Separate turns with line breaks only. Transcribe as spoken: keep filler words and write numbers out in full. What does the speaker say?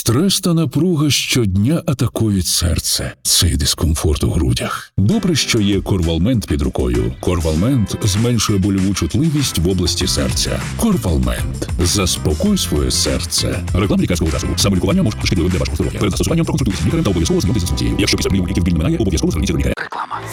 Стрес та напруга щодня атакують серце. Цей дискомфорт у грудях. Добре, що є Корвалмент під рукою. Корвалмент зменшує больову чутливість в області серця. Корвалмент. Заспокой своє серце. Реклама лікарського засобу. Самолікування може бути шкідливим для вашого здоров'я. Перед застосуванням проконсультуйтеся з лікарем та обов'язково знайомтеся з інструкцією. Якщо після прийому ліків біль не минає, обов'язково зверніться до лікаря.